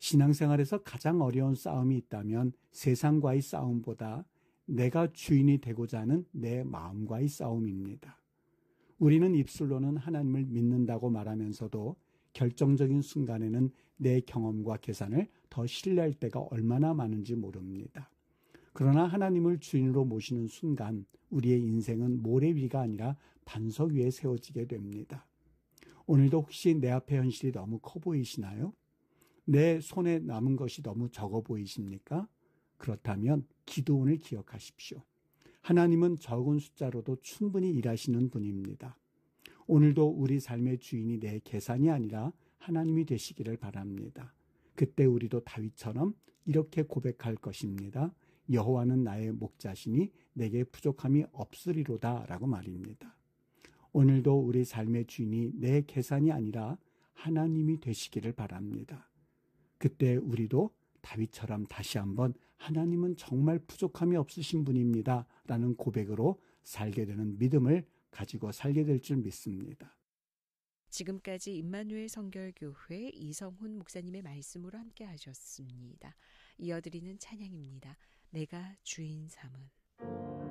신앙생활에서 가장 어려운 싸움이 있다면 세상과의 싸움보다 내가 주인이 되고자 하는 내 마음과의 싸움입니다. 우리는 입술로는 하나님을 믿는다고 말하면서도 결정적인 순간에는 내 경험과 계산을 더 신뢰할 때가 얼마나 많은지 모릅니다. 그러나 하나님을 주인으로 모시는 순간 우리의 인생은 모래 위가 아니라 반석 위에 세워지게 됩니다. 오늘도 혹시 내 앞의 현실이 너무 커 보이시나요? 내 손에 남은 것이 너무 적어 보이십니까? 그렇다면 기도원을 기억하십시오. 하나님은 적은 숫자로도 충분히 일하시는 분입니다. 오늘도 우리 삶의 주인이 내 계산이 아니라 하나님이 되시기를 바랍니다. 그때 우리도 다윗처럼 이렇게 고백할 것입니다. 여호와는 나의 목자시니 내게 부족함이 없으리로다 라고 말입니다. 오늘도 우리 삶의 주인이 내 계산이 아니라 하나님이 되시기를 바랍니다. 그때 우리도 다윗처럼 다시 한번 하나님은 정말 부족함이 없으신 분입니다 라는 고백으로 살게 되는 믿음을 가지고 살게 될 줄 믿습니다. 지금까지 임마누엘 성결교회 이성훈 목사님의 말씀으로 함께 하셨습니다. 이어드리는 찬양입니다. 내가 주인 삼은.